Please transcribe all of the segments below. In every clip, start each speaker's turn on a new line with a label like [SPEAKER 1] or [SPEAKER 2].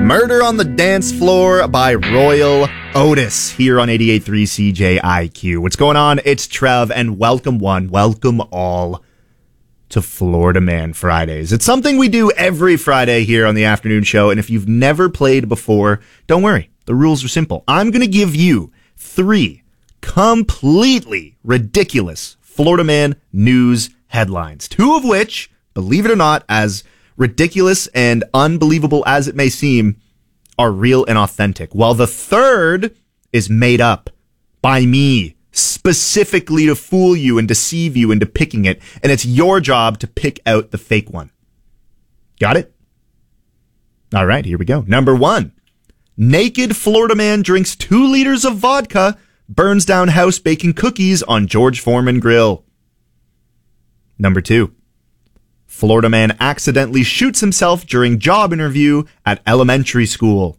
[SPEAKER 1] Murder on the Dance Floor by Royal Otis here on 88.3 CJIQ. What's going on? It's Trev, and welcome all to Florida Man Fridays. It's something we do every Friday here on the afternoon show, and if you've never played before, don't worry. The rules are simple. I'm going to give you 3 completely ridiculous Florida Man news headlines, 2 of which, believe it or not, as ridiculous and unbelievable as it may seem, are real and authentic, while the third is made up by me specifically to fool you and deceive you into picking it, and it's your job to pick out the fake one. Got it? All right, here we go. Number 1. Naked Florida man drinks 2 liters of vodka, burns down house baking cookies on George Foreman grill. Number 2. Florida man accidentally shoots himself during job interview at elementary school.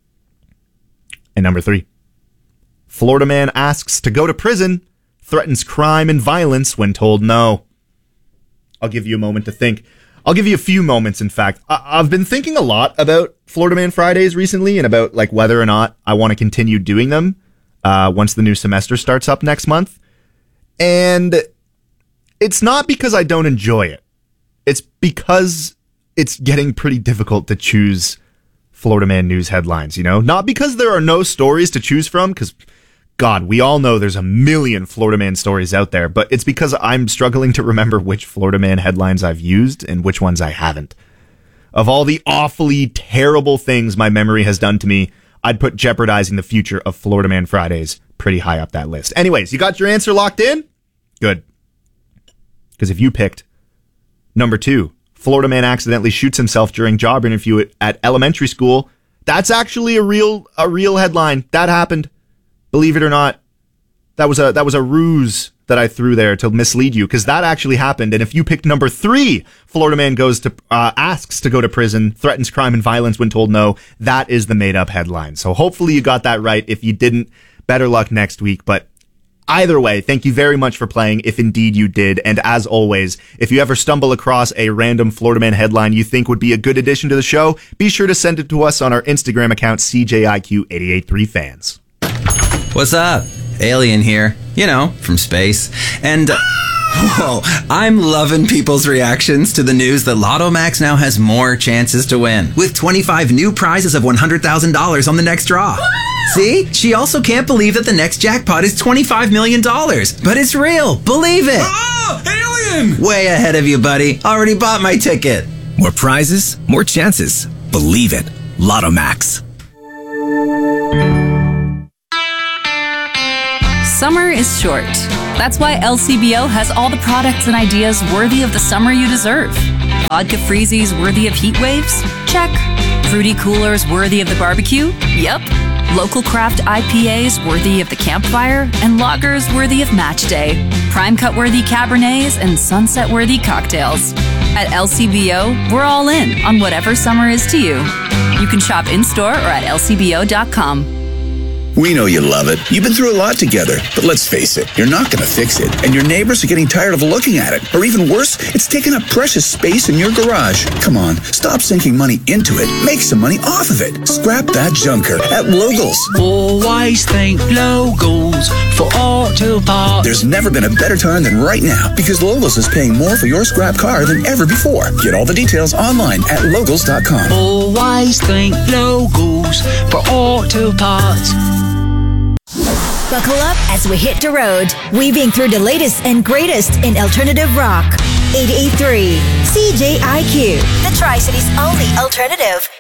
[SPEAKER 1] And number 3. Florida man asks to go to prison, threatens crime and violence when told no. I'll give you a moment to think. I'll give you a few moments, in fact. I've been thinking a lot about Florida Man Fridays recently and about like whether or not I want to continue doing them once the new semester starts up next month. And it's not because I don't enjoy it. It's because it's getting pretty difficult to choose Florida Man news headlines, you know? Not because there are no stories to choose from, because, God, we all know there's a million Florida Man stories out there, but it's because I'm struggling to remember which Florida Man headlines I've used and which ones I haven't. Of all the awfully terrible things my memory has done to me, I'd put jeopardizing the future of Florida Man Fridays pretty high up that list. Anyways, you got your answer locked in? Good. Because if you picked number 2, Florida man accidentally shoots himself during job interview at elementary school, that's actually a real headline. That happened. Believe it or not. That was a ruse that I threw there to mislead you, because that actually happened. And if you picked number 3, Florida man asks to go to prison, threatens crime and violence when told no, that is the made up headline. So hopefully you got that right. If you didn't, better luck next week. But either way, thank you very much for playing, if indeed you did. And as always, if you ever stumble across a random Florida Man headline you think would be a good addition to the show, be sure to send it to us on our Instagram account, CJIQ883fans.
[SPEAKER 2] What's up? Alien here. You know, from space. And whoa, I'm loving people's reactions to the news that Lotto Max now has more chances to win, with 25 new prizes of $100,000 on the next draw. See? She also can't believe that the next jackpot is $25 million. But it's real. Believe it.
[SPEAKER 3] Oh, alien!
[SPEAKER 2] Way ahead of you, buddy. Already bought my ticket.
[SPEAKER 3] More prizes, more chances. Believe it. Lotto Max.
[SPEAKER 4] Summer is short. That's why LCBO has all the products and ideas worthy of the summer you deserve. Vodka freezies worthy of heat waves? Check. Fruity coolers worthy of the barbecue? Yep. Local craft IPAs worthy of the campfire, and lagers worthy of match day. Prime cut worthy Cabernets and sunset worthy cocktails. At LCBO, we're all in on whatever summer is to you. You can shop in-store or at lcbo.com.
[SPEAKER 5] We know you love it. You've been through a lot together. But let's face it, you're not going to fix it. And your neighbors are getting tired of looking at it. Or even worse, it's taking up precious space in your garage. Come on, stop sinking money into it. Make some money off of it. Scrap that junker at Logos.
[SPEAKER 6] Always think Logos for auto parts.
[SPEAKER 5] There's never been a better time than right now, because Logos is paying more for your scrap car than ever before. Get all the details online at Logos.com.
[SPEAKER 6] Always think Logos for auto parts.
[SPEAKER 7] Buckle up as we hit the road, weaving through the latest and greatest in alternative rock. 88.3 CJIQ, the Tri-City's only alternative.